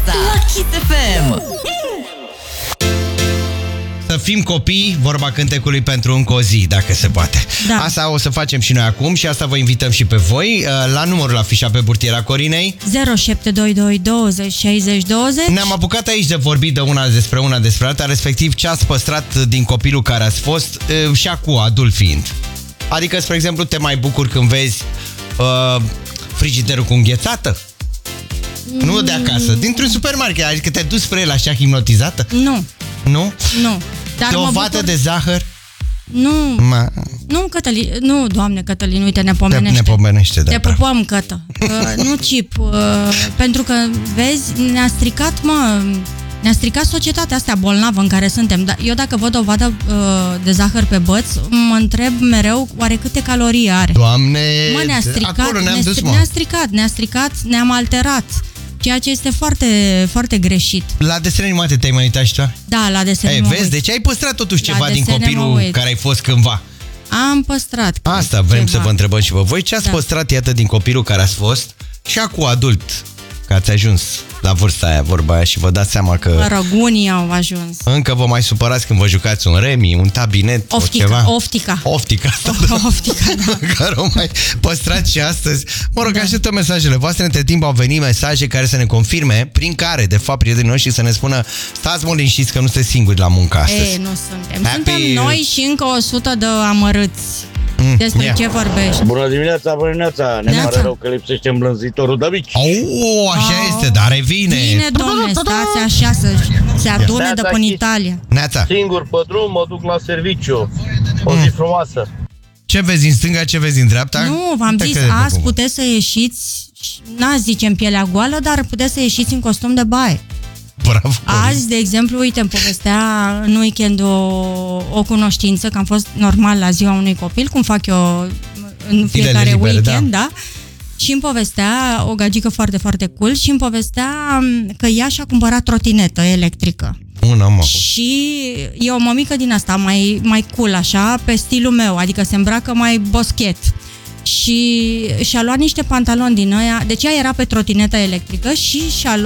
la Kiss FM. Să fim copii, vorba cântecului pentru încă o zi, dacă se poate. Da. Asta o să facem și noi acum și asta vă invităm și pe voi la numărul afișat pe burtiera Corinei 0722 20 60 20. Ne-am apucat aici de vorbit de una despre alta, respectiv ce ați păstrat din copilul care ați fost și acum adult fiind. Adică, spre exemplu, te mai bucuri când vezi frigiderul cu înghețată? Nu de acasă, dintr-un supermarket, adică te duci spre el așa hipnotizată? Nu. Nu? Nu. Dar de o vată de zahăr? Nu. Nu, Cătălin. Nu, Doamne, Cătălin, uite, ne pomenește. Ne pomenește, da. Te pupăm, Cătă. Nu chip. Pentru că, vezi, ne-a stricat societatea asta bolnavă în care suntem. Eu dacă văd o vadă de zahăr pe băț, mă întreb mereu oare câte calorii are. Doamne, ne-a stricat, acolo ne-am dus, mă. Ne-a stricat, ne-am alterat. Ceea ce este foarte, foarte greșit. La desene animate te-ai mai uitat și tu? Da, la desene animate. Vezi, deci ai păstrat totuși ceva din copilul care ai fost cândva. Am păstrat. Asta vrem să vă întrebăm și pe voi. Ce ați păstrat, iată, din copilul care ați fost și acum adult, că ați ajuns la vârsta aia, vorba aia, și vă dați seama că... Mă rog, unii au ajuns. Încă vă mai supărați când vă jucați un remi, un tabinet, ceva. Oftica. Oftica, da. Care o mai păstrați și astăzi. Mă rog, așteptăm mesajele voastre. Între timp au venit mesaje care să ne confirme, prin care, de fapt, prietenii noștri să ne spună: stați mă liniștiți că nu sunteți singuri la muncă astăzi. Nu suntem. Suntem noi și încă 100 de amărâți. Despre ce vorbești? Bună dimineața, bună dimineața. Ne pare rău că lipsește îmblânzitorul de mici. Așa este, dar revine. Bine, domne, stați așa să se adune de până Italia. Neața. Singur pe drum, mă duc la serviciu. O zi frumoasă. Ce vezi în stânga, ce vezi în dreapta? Nu, v-am zis, azi puteți să ieșiți, n-azi zicem pielea goală, dar puteți să ieșiți în costum de baie. Bravo. Azi, de exemplu, uite, îmi povestea în weekend o cunoștință, că am fost normal la ziua unui copil, cum fac eu în fiecare weekend, da? Și îmi povestea, o gagică foarte, foarte cool, și îmi povestea că ea și-a cumpărat trotinetă electrică. Și e o mămică din asta, mai cool, așa, pe stilul meu, adică se îmbracă mai boschet. Și și-a luat niște pantaloni din ăia, deci ea era pe trotineta electrică și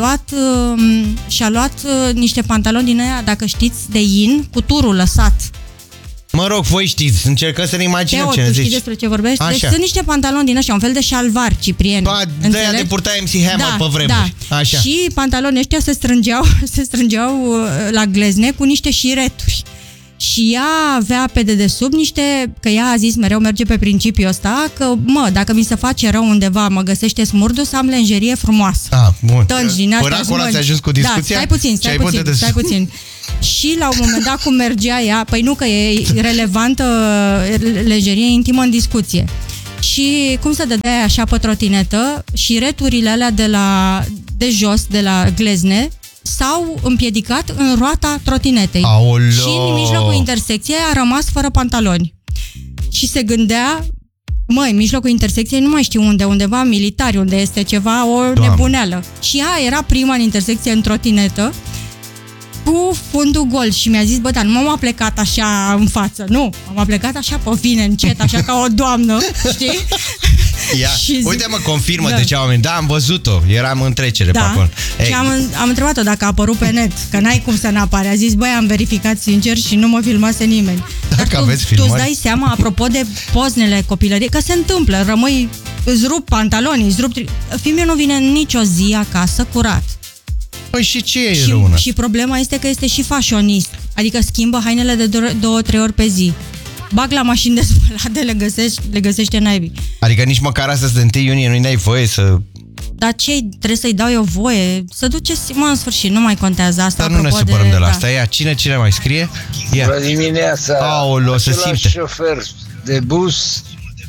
și-a luat niște pantaloni din ăia, dacă știți, de in, cu turul lăsat. Mă rog, voi știți, încercăm să ne imaginăm ce ne zici. Știi despre ce vorbești? Așa. Deci sunt niște pantaloni din ăștia, un fel de șalvar, Ciprian. De-aia de purta MC Hammer pe vremuri. Da. Așa. Și pantalonii ăștia se strângeau la glezne cu niște șireturi. Și ea avea pe dedesubt niște, că ea a zis mereu, merge pe principiul ăsta, că dacă mi se face rău undeva, mă găsește smurdul, să am lenjerie frumoasă. Bun. Până acolo ați ajuns cu discuția? Da, stai puțin. Și la un moment dat cum mergea ea, păi nu că e relevantă lenjerie intimă în discuție. Și cum se dădea așa pe trotinetă, și returile alea de jos, de la glezne, s-au împiedicat în roata trotinetei. Aoleo! Și în mijlocul intersecției a rămas fără pantaloni. Și se gândea, în mijlocul intersecției nu mai știu unde, undeva militari, unde este ceva, nebuneală. Și ea era prima în intersecție în trotinetă, cu fundul gol, și mi-a zis, dar nu m-am plecat așa în față, nu, m-am plecat așa pe fine, încet, așa ca o doamnă, știi? Uite, mă confirmă de ce oameni. Da, am văzut-o, eram în trecere pe acolo. Și am întrebat-o dacă a apărut pe net, că n-ai cum să n-apare. A zis, am verificat sincer și nu mă filmase nimeni. Dacă aveți filmări, tu îți dai seama, apropo de poznele copilăriei, că se întâmplă, îți rup pantalonii, fiul nu vine nicio zi acasă curat. Păi și ce e rău? Și problema este că este și fashionist, adică schimbă hainele de 2-3 ori pe zi. Bag la mașini de spălate, le găsește naibii. Adică nici măcar astăzi de 1 iunie nu ai voie să... Dar trebuie să-i dau eu voie? Să duceți, în sfârșit, nu mai contează asta. Dar nu ne supărăm de la asta. Cine mai scrie? Bună dimineața! Aoleo, se simte. Șofer de bus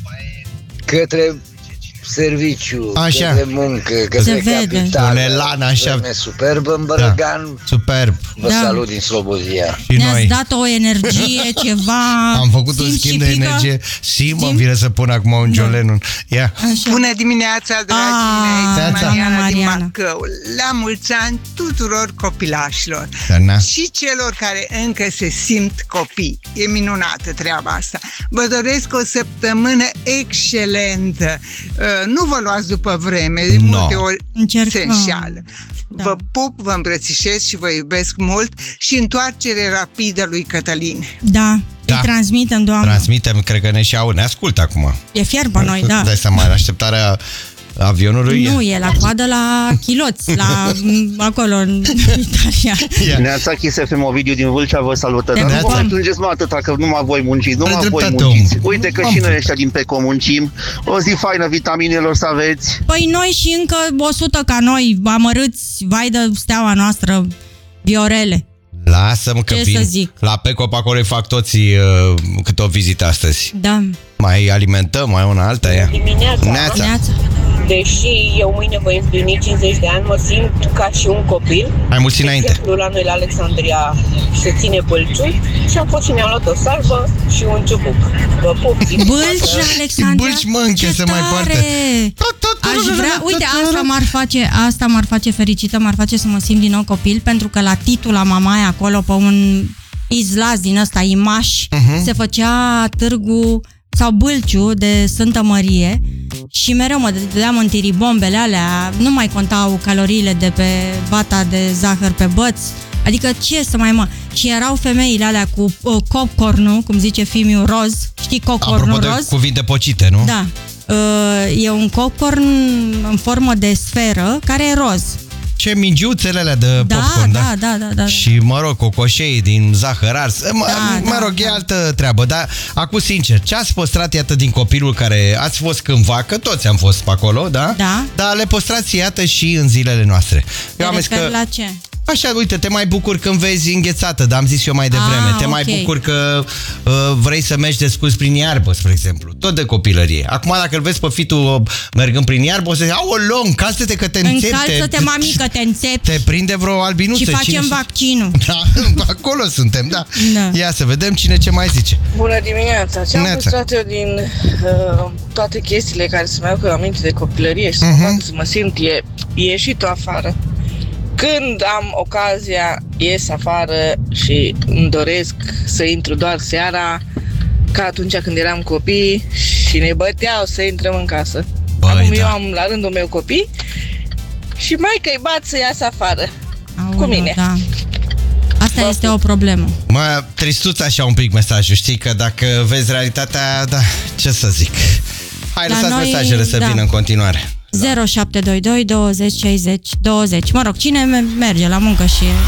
către serviciu, către muncă, către capitală. Un elan așa. Superb în Bărăgan. Superb. Vă salut din Slobozia. Ne-ați dat o energie, ceva. Am făcut un schimb de energie. Mă vine să pun acum un John Lennon. Bună dimineața, dragii mei. Mariana din Bacău. La mulți ani tuturor copilașilor. Și celor care încă se simt copii. E minunată treaba asta. Vă doresc o săptămână excelentă. Nu vă luați după vreme, de multe ori esențială. Da. Vă pup, vă îmbrățișez și vă iubesc mult și întoarcere rapidă lui Cătălin. Da. Îi transmitem, Doamne. Transmitem, cred că ne ascultă acum. E fier pe noi, da. Dai seama, așteptarea avionului? Nu, e la coadă la chiloți, acolo în Italia. Neața, Kiss FM, Ovidiu din Vâlcea, vă salută. Dar nu vă mai plângeți atâta, că numai voi munciți, Uite că și noi ăștia din PECO muncim. O zi faină, vitaminelor să aveți. Păi noi și încă 100 ca noi, amărâți, vai de steaua noastră, Viorele. Lasă-mă că vin. La PECO, pe acolo îi fac toți câte o vizită astăzi. Da. Mai alimentăm, mai una alta ea. Neața. Deși eu mâine voi împlini 50 de ani, mă simt ca și un copil. Mai mulți înainte. De exemplu, la noi la Alexandria se ține Bâlciul și am fost și mi-am luat o salvă și un ciubuc. Vă pup. Bâlci la Alexandria? Bâlci, mă, înche să mai poartă. Aș vrea, uite, asta m-ar face fericită, m-ar face să mă simt din nou copil, pentru că la Titu, la Mamaia, acolo, pe un izlaz din ăsta, Imaș, se făcea târgu sau Bâlciu de Sfântă Mărie și mereu mă dădeam în tiribombele alea, nu mai contau caloriile de pe vata de zahăr pe băț, adică ce să mai Și erau femeile alea cu popcorn-ul, cum zice Fimiu, roz, știi popcorn-ul roz? Apropo de cuvinte pocite, nu? Da. E un popcorn în formă de sferă care e roz. Ce mingiuțele alea de popcorn, da. Și, mă rog, cocoșei din zahăr ars. Mă rog, e altă treabă. Dar, acum, sincer, ce ați păstrat, iată, din copilul care ați fost cândva, că toți am fost pe acolo, da? Da. Dar le păstrați, iată, și în zilele noastre. Eu am zis că... la ce? Așa, uite, te mai bucur când vezi înghețată, dar am zis eu mai devreme. Te mai bucur că vrei să mergi descurs prin iarbă, spre exemplu. Tot de copilărie. Acum, dacă îl vezi pe fitul mergând prin iarbă, o să zici, aoleu, încalță-te că te înțepte. Încalță-te, mamică, te înțepte. Te prinde vreo albinuță. Și facem vaccinul. Da, acolo suntem, da. Ia să vedem cine ce mai zice. Bună dimineața! Ce am păstrat eu din toate chestiile care să-mi aducă aminte de copilărie și să mă facă să mă simt ieșit-o afară. Când am ocazia, ies afară și îmi doresc să intru doar seara, ca atunci când eram copii și ne băteau să intrăm în casă. Acum eu am la rândul meu copii și maică-i bat să iasă afară. Cu mine. Da. Asta este o problemă. Mă, tristuț așa un pic mesajul, știi? Că dacă vezi realitatea, da, ce să zic. Hai, lăsați mesajele să vină în continuare. 0722 20 60 20. Mă rog, cine merge la muncă și